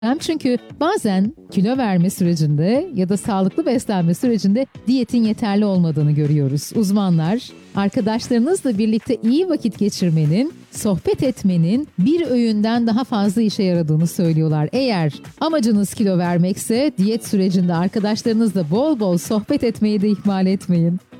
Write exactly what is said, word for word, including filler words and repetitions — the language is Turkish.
Çünkü bazen kilo verme sürecinde ya da sağlıklı beslenme sürecinde diyetin yeterli olmadığını görüyoruz. Uzmanlar, arkadaşlarınızla birlikte iyi vakit geçirmenin, sohbet etmenin bir öğünden daha fazla işe yaradığını söylüyorlar. Eğer amacınız kilo vermekse diyet sürecinde arkadaşlarınızla bol bol sohbet etmeyi de ihmal etmeyin.